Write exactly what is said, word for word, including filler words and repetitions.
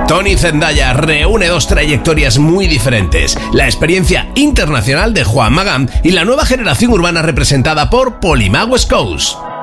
Tony Zendaya reúne dos trayectorias muy diferentes, la experiencia internacional de Juan Magán y la nueva generación urbana representada por Polima West Coast.